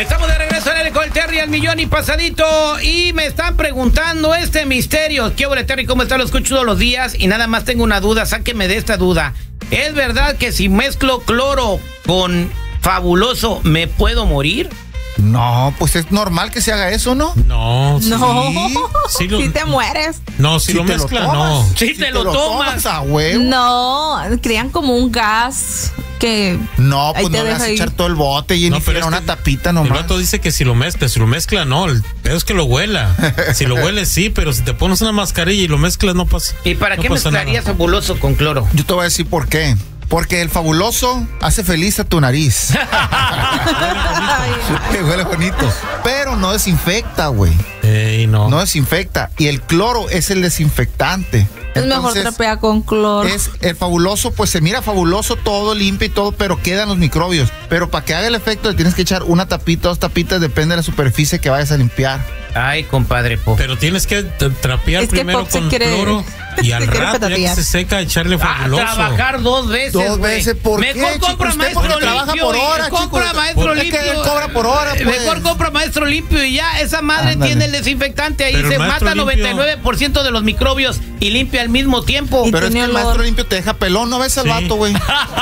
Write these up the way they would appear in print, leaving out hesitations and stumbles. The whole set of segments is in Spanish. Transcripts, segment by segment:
Estamos de regreso en el con el Terry al millón y pasadito. Y me están preguntando este misterio. ¿Qué hola, Terry? ¿Cómo está? Lo escucho todos los días y nada más tengo una duda. Sáqueme de esta duda. ¿Es verdad que si mezclo cloro con Fabuloso me puedo morir? No, pues es normal que se haga eso, ¿no? No, sí. No, Sí si te mueres. No, si lo mezclan, no. Si te lo tomas. A huevo. No, crean como un gas que... No, ahí pues te no le deja vas a ir. echar todo el bote y No, pero era es una que tapita El nomás. vato dice que si lo mezcla, no. El pedo es que lo huela. Si lo hueles, sí, pero si te pones una mascarilla y lo mezclas, no pasa. ¿Y para no qué pasa mezclarías nada. Fabuloso con cloro? Yo te voy a decir por qué. Porque el Fabuloso hace feliz a tu nariz. Huele bonito. Pero no desinfecta, güey. No. No desinfecta. Y el cloro es el desinfectante. Es mejor trapea con cloro. Es el Fabuloso, pues se mira fabuloso, todo limpio y todo, pero quedan los microbios. Pero para que haga el efecto le tienes que echar una tapita, 2 tapitas, depende de la superficie que vayas a limpiar. Ay, compadre, Pero tienes que trapear Es que primero Pop se con quiere- cloro y al se quiere rato ya que petatear. se seca echarle Fabuloso. trabajar 2 veces. 2 güey. veces, ¿por Mejor qué, compra chico? Usted maestro porque trabaja limpio. por hora, y compra chico. maestro ¿Por qué limpio. que él cobra por hora, pues? Mejor compra maestro limpio y ya. Esa madre Ándale. tiene el desinfectante ahí. Pero el Se maestro mata limpio- 99% de los microbios y limpia al mismo tiempo. Y Pero es que tiene el olor. maestro limpio te deja pelón, ¿no ves al Sí. vato, güey?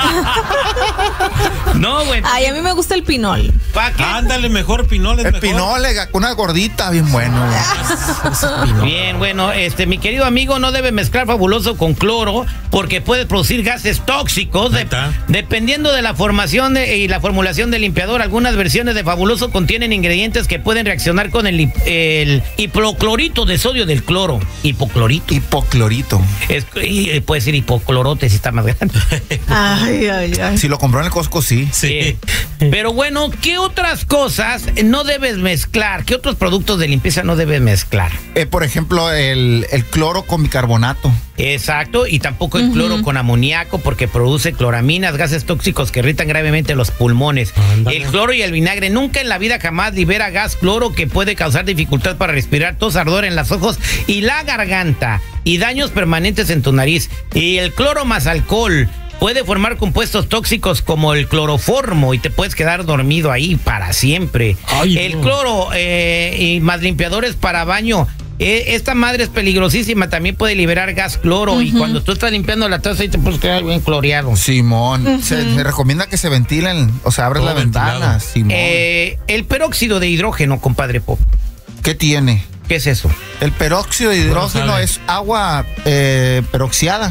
No, güey. Ay, a mí me gusta el pinol. ¿Para qué? Ándale, mejor Pinol es El mejor. pinole con una gordita, bien bueno, güey. Pinol. Bien, bueno, mi querido amigo, no debe mezclar Fabuloso con cloro porque puede producir gases tóxicos. ¿Neta? Dependiendo de la formación y la formulación del limpiador, algunas versiones de Fabuloso contienen ingredientes que pueden reaccionar con el hipoclorito de sodio del cloro. Hipoclorito. Hipoclorito. Puede ser hipoclorote si está más grande. Ay, ay, ay. Si lo compró en el Costco, sí. Sí. Pero bueno, ¿qué otras cosas no debes mezclar? ¿Qué otros productos de limpieza no debes mezclar? Por ejemplo, el cloro con bicarbonato. Exacto, y tampoco el cloro con amoníaco porque produce cloraminas, gases tóxicos que irritan gravemente los pulmones. Ándale. El cloro y el vinagre nunca en la vida jamás libera gas cloro que puede causar dificultad para respirar, tos, ardor en los ojos y la garganta y daños permanentes en tu nariz. Y el cloro más alcohol puede formar compuestos tóxicos como el cloroformo y te puedes quedar dormido ahí para siempre. Ay, El no. cloro y más limpiadores para baño. Esta madre es peligrosísima, también puede liberar gas cloro y cuando tú estás limpiando la taza y te puedes quedar bien cloreado. Simón. Se recomienda que se ventilen, o sea, abres Todo la ventana, ventilado. Simón. El peróxido de hidrógeno, compadre Pop. ¿Qué tiene? ¿Qué es eso? El peróxido de hidrógeno sabe. es agua peroxiada.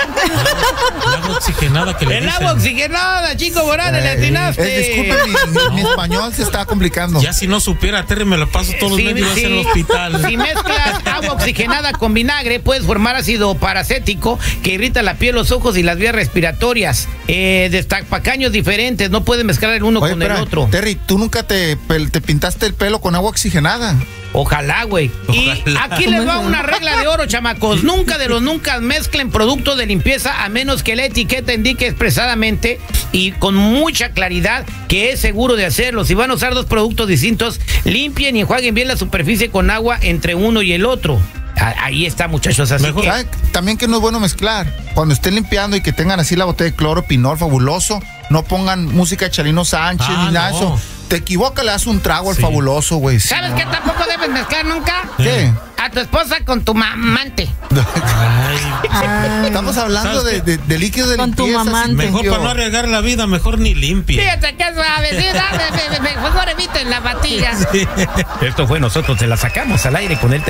El agua oxigenada que le El dicen. agua oxigenada, chico Morales, le atinaste. Disculpe, mi español se está complicando. Ya si no supiera, Terry, me la paso todos los Sí, medios sí. en el hospital. Si mezclas agua oxigenada con vinagre, puedes formar ácido paracético que irrita la piel, los ojos y las vías respiratorias. Destapacaños diferentes, no puedes mezclar el uno Oye, con espera, el otro. Terry, ¿tú nunca te pintaste el pelo con agua oxigenada? Ojalá, güey. Y Ojalá. aquí les va una regla de oro, chamacos. Nunca de los nunca mezclen productos de limpieza a menos que la etiqueta indique expresadamente y con mucha claridad que es seguro de hacerlo. Si van a usar 2 productos distintos, limpien y enjuaguen bien la superficie con agua entre uno y el otro. Ahí está, muchachos. Así Mejor. que, ¿Sabe? También que no es bueno mezclar. Cuando estén limpiando y que tengan así la botella de cloro, Pinol, Fabuloso, no pongan música de Chalino Sánchez ni nada de no. eso. Te equivocas, le das un trago al Sí. Fabuloso, güey. Sí, ¿sabes no. qué tampoco debes mezclar nunca? ¿Qué? A tu esposa con tu amante. Ay, Estamos hablando ¿Sabes de líquidos de Con tu limpieza. mamante. mejor Silvio. para no arriesgar la vida, mejor ni limpie. Fíjate que es suavecida. Mejor eviten la batilla. Sí. Esto fue Nosotros Te La Sacamos al aire con el